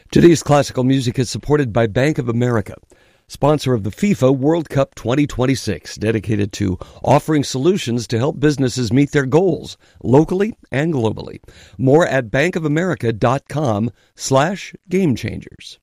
Today's classical music is supported by Bank of America, sponsor of the FIFA World Cup 2026, dedicated to offering solutions to help businesses meet their goals locally and globally. More at bankofamerica.com/gamechangers.